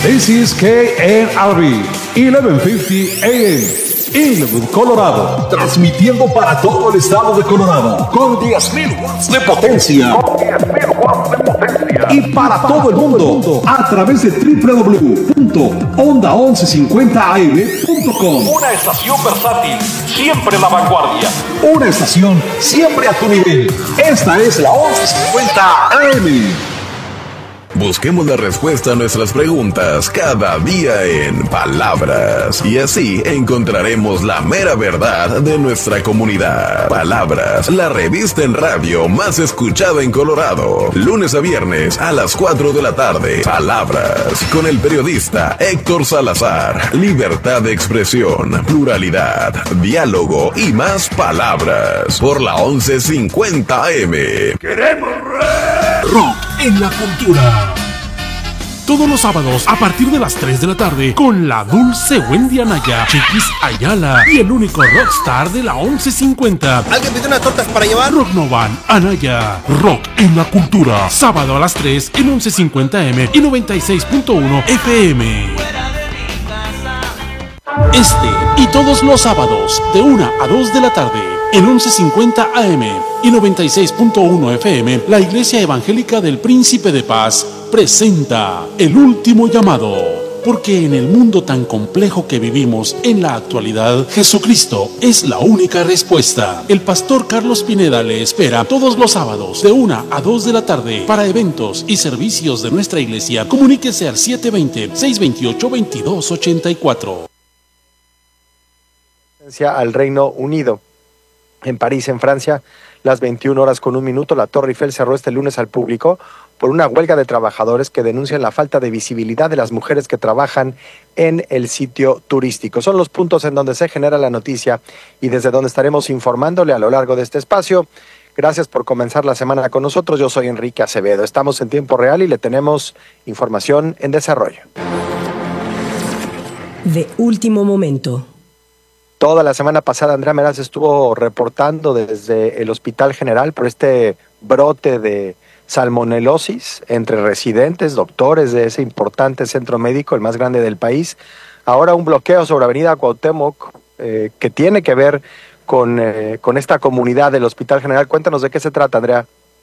This is KNRB 1150 AM. Inwood, Colorado, transmitiendo para todo el estado de Colorado con 10,000 watts de potencia. Y para todo el mundo a través de www.onda1150am.com. Una estación versátil, siempre a la vanguardia. Una estación siempre a tu nivel. Esta es la 1150 AM. Busquemos la respuesta a nuestras preguntas cada día en Palabras, y así encontraremos la mera verdad de nuestra comunidad. Palabras, la revista en radio más escuchada en Colorado, lunes a viernes a las 4 de la tarde. Palabras, con el periodista Héctor Salazar. Libertad de expresión, pluralidad, diálogo y más palabras, por la 1150 AM. ¡Queremos rock en la cultura! Todos los sábados a partir de las 3 de la tarde con la dulce Wendy Anaya, Chiquis Ayala y el único rockstar de la 1150. ¿Alguien pidió unas tortas para llevar? Rock Novan, Anaya, rock en la cultura. Sábado a las 3 en 1150M y 96.1 FM. Este y todos los sábados de 1 a 2 de la tarde en 1150 AM y 96.1 FM, la Iglesia Evangélica del Príncipe de Paz presenta El Último Llamado. Porque en el mundo tan complejo que vivimos en la actualidad, Jesucristo es la única respuesta. El pastor Carlos Pineda le espera todos los sábados de 1 a 2 de la tarde para eventos y servicios de nuestra iglesia. Comuníquese al 720-628-2284. Al Reino Unido. En París, en Francia, las 21:01, la Torre Eiffel cerró este lunes al público por una huelga de trabajadores que denuncian la falta de visibilidad de las mujeres que trabajan en el sitio turístico. Son los puntos en donde se genera la noticia y desde donde estaremos informándole a lo largo de este espacio. Gracias por comenzar la semana con nosotros. Yo soy Enrique Acevedo. Estamos en tiempo real y le tenemos información en desarrollo. De último momento. Toda la semana pasada Andrea Meraz estuvo reportando desde el Hospital General por este brote de salmonelosis entre residentes, doctores de ese importante centro médico, el más grande del país. Ahora un bloqueo sobre Avenida Cuauhtémoc que tiene que ver con esta comunidad del Hospital General. Cuéntanos de qué se trata, Andrea.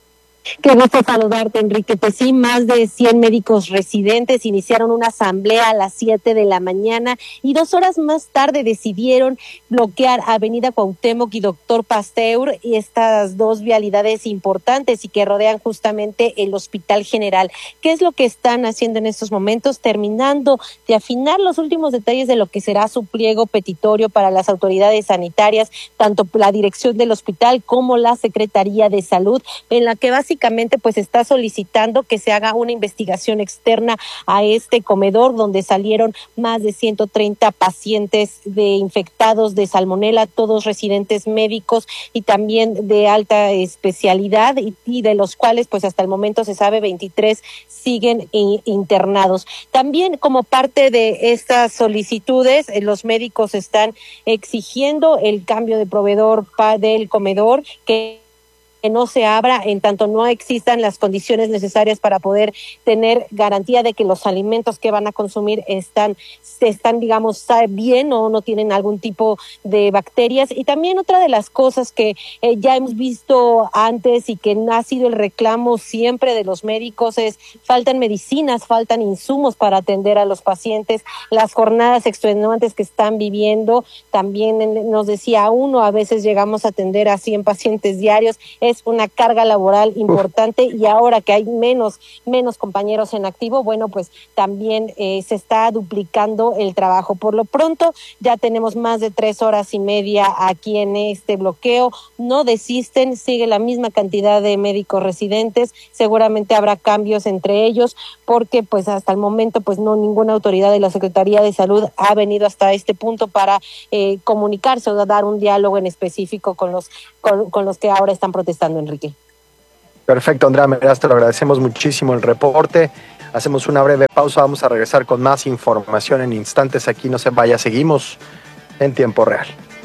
Qué gusto saludarte, Enrique. Pues sí, más de 100 médicos residentes iniciaron una asamblea a las 7 de la mañana y 2 horas más tarde decidieron bloquear Avenida Cuauhtémoc y Doctor Pasteur, y estas dos vialidades importantes y que rodean justamente el Hospital General. ¿Qué es lo que están haciendo en estos momentos? Terminando de afinar los últimos detalles de lo que será su pliego petitorio para las autoridades sanitarias, tanto la dirección del hospital como la Secretaría de Salud, en la que básicamente pues está solicitando que se haga una investigación externa a este comedor donde salieron más de 130 pacientes infectados de salmonela, todos residentes médicos y también de alta especialidad, y de los cuales pues hasta el momento se sabe 23 siguen internados. También como parte de estas solicitudes, los médicos están exigiendo el cambio de proveedor del comedor, que no se abra en tanto no existan las condiciones necesarias para poder tener garantía de que los alimentos que van a consumir están digamos bien o no tienen algún tipo de bacterias. Y también otra de las cosas que ya hemos visto antes y que ha sido el reclamo siempre de los médicos es: faltan medicinas, faltan insumos para atender a los pacientes, las jornadas extenuantes que están viviendo. También nos decía uno, a veces llegamos a atender a 100 pacientes diarios. Es una carga laboral importante, y ahora que hay menos compañeros en activo, bueno, pues también se está duplicando el trabajo. Por lo pronto ya tenemos más de 3 horas y media aquí en este bloqueo. No desisten, sigue la misma cantidad de médicos residentes. Seguramente habrá cambios entre ellos, porque pues hasta el momento pues no ninguna autoridad de la Secretaría de Salud ha venido hasta este punto para comunicarse o dar un diálogo en específico con los que ahora están protestando, Enrique. Perfecto, Andrea Meraz, te lo agradecemos muchísimo el reporte. Hacemos una breve pausa, vamos a regresar con más información en instantes. Aquí no se vaya, seguimos en tiempo real.